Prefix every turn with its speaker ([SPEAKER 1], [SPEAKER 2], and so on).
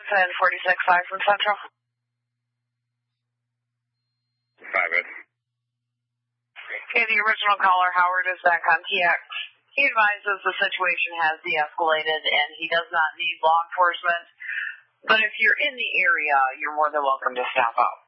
[SPEAKER 1] 1046.5 from Central.
[SPEAKER 2] 5 good.
[SPEAKER 1] Okay, the original caller, Howard, is back on TX. He advises the situation has de-escalated and he does not need law enforcement. But if you're in the area, you're more than welcome to stop out.